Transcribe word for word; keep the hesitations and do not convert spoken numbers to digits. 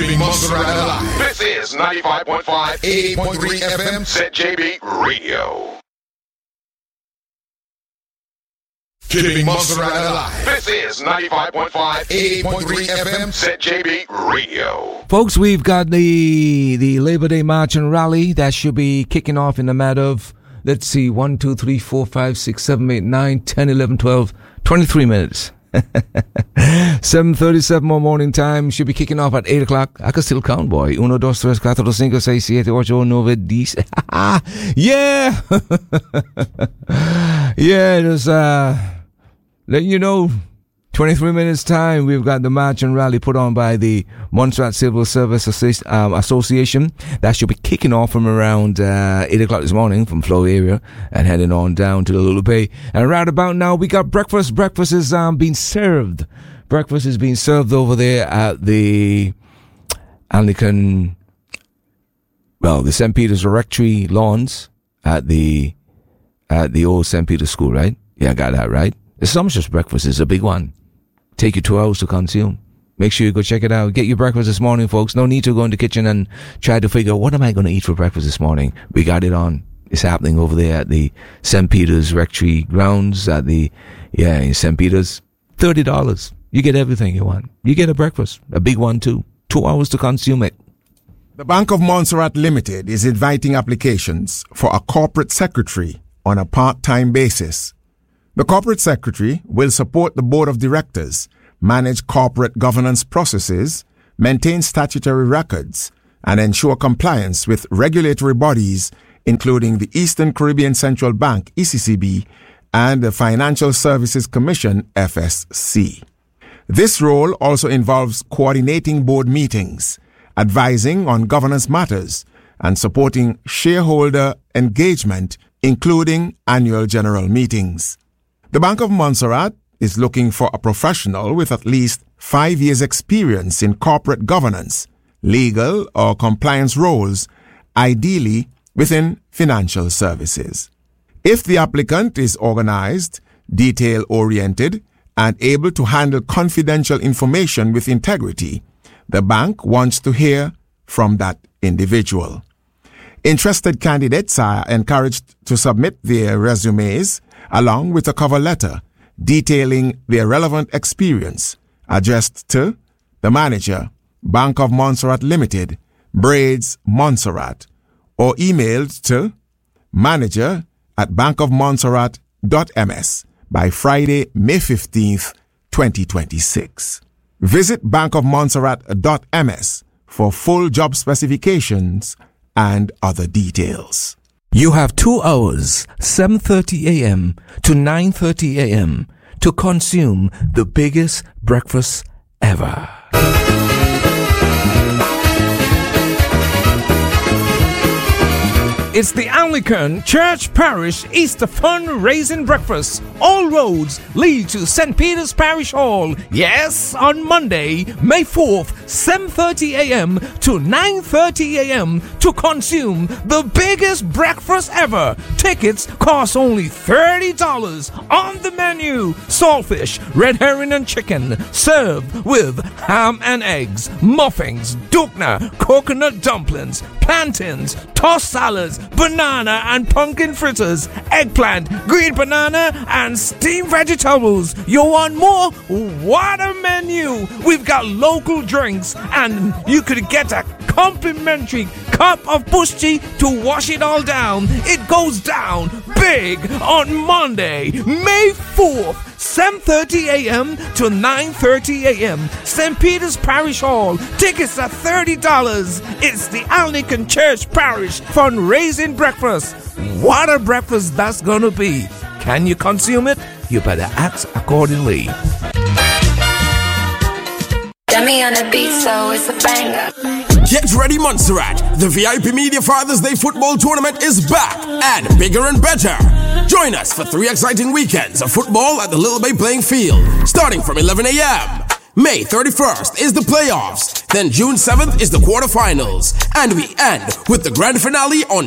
Keeping Montserrat alive. This is ninety-five point five, eighty point three F M, Z J B Radio. Keeping Montserrat alive. This is ninety-five point five, eighty point three F M, Z J B Radio. Folks, we've got the the Labor Day March and Rally that should be kicking off in a matter of, let's see, one, two, three, four, five, six, seven, eight, nine, ten, eleven, twelve, twenty-three minutes. seven thirty-seven more morning time. Should be kicking off at eight o'clock. I can still count, boy. Uno, dos, tres, cuatro, cinco, seis, siete, ocho, nueve, diez. Yeah. Yeah, just uh, letting you know, twenty-three minutes time, we've got the March and Rally put on by the Montserrat Civil Service Associ- um, Association. That should be kicking off from around uh, eight o'clock this morning from Flow area and heading on down to the Little Bay. And right about now, we got breakfast. Breakfast is um, being served. Breakfast is being served over there at the Anglican, well, the Saint Peter's Rectory lawns at the at the old Saint Peter's School, right? Yeah, I got that right. The sumptuous breakfast is a big one. Take you two hours to consume. Make sure you go check it out. Get your breakfast this morning, folks. No need to go in the kitchen and try to figure out, what am I going to eat for breakfast this morning? We got it on. It's happening over there at the Saint Peter's Rectory grounds at the, yeah, in Saint Peter's. thirty dollars. You get everything you want. You get a breakfast. A big one, too. Two hours to consume it. The Bank of Montserrat Limited is inviting applications for a corporate secretary on a part-time basis. The corporate secretary will support the board of directors, manage corporate governance processes, maintain statutory records, and ensure compliance with regulatory bodies, including the Eastern Caribbean Central Bank, E C C B, and the Financial Services Commission, F S C. This role also involves coordinating board meetings, advising on governance matters, and supporting shareholder engagement, including annual general meetings. The Bank of Montserrat is looking for a professional with at least five years' experience in corporate governance, legal or compliance roles, ideally within financial services. If the applicant is organized, detail-oriented, and able to handle confidential information with integrity, the bank wants to hear from that individual. Interested candidates are encouraged to submit their resumes along with a cover letter detailing their relevant experience addressed to the manager, Bank of Montserrat Limited, Braids, Montserrat, or emailed to manager at bankofmontserrat.ms by Friday, May fifteenth, twenty twenty-six. Visit bankofmontserrat.ms for full job specifications and other details. You have two hours, seven thirty a.m. to nine thirty a.m. to consume the biggest breakfast ever. It's the Anglican Church Parish Easter Fundraising Breakfast. All roads lead to Saint Peter's Parish Hall. Yes, on Monday, May fourth, seven thirty a.m. to nine thirty a.m. to consume the biggest breakfast ever. Tickets cost only thirty dollars. On the menu, saltfish, red herring and chicken, served with ham and eggs, muffins, dukna, coconut dumplings, plantains, tossed salads, banana and pumpkin fritters, eggplant, green banana, and steamed vegetables. You want more? What a menu! We've got local drinks, and you could get a complimentary cup of bush tea to wash it all down. It goes down big on Monday, May fourth, seven thirty a.m. to nine thirty a.m. Saint Peter's Parish Hall. Tickets are thirty dollars. It's the Anglican Church Parish Fundraising Breakfast. What a breakfast that's gonna be. Can you consume it? You better act accordingly. Dummy on a beat, so it's a banger. Get ready, Montserrat. The V I P Media Father's Day Football Tournament is back and bigger and better. Join us for three exciting weekends of football at the Little Bay Playing Field, starting from eleven a.m. May thirty-first is the playoffs. Then June seventh is the quarterfinals. And we end with the grand finale on